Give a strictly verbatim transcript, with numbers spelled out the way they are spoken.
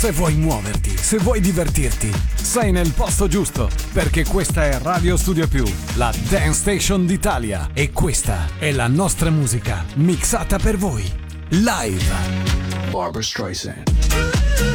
Se vuoi muoverti, se vuoi divertirti, sei nel posto giusto, perché questa è Radio Studio Più, la Dance Station d'Italia, e questa è la nostra musica mixata per voi, live. Barbra Streisand.